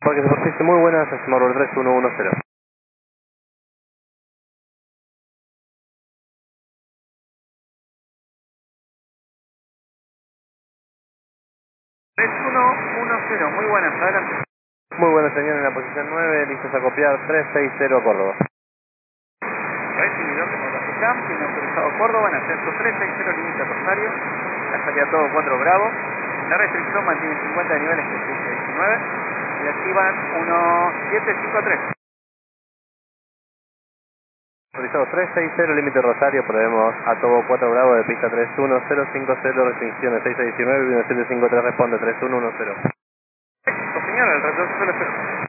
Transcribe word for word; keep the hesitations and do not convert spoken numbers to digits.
Parque Superficie, muy buenas, Smart tres uno uno cero. tres uno uno cero, muy buenas, adelante. Muy buenas, señor, en la posición nueve, listos a copiar tres seis cero Córdoba. Recibido, como lo Cam, tiene autorizado Córdoba en ascenso tres seis cero, límite Rosario, la salida todo cuatro Bravo, la restricción mantiene cincuenta de niveles que seis diecinueve y activan uno siete cinco tres. Autorizado tres seis cero, límite Rosario, probemos a todo cuatro Bravo de pista tres uno cero cinco cero, restricciones seis seis diecinueve, uno siete cinco tres, responde tres uno uno cero. Éxito, señor, el retroceso lo espero.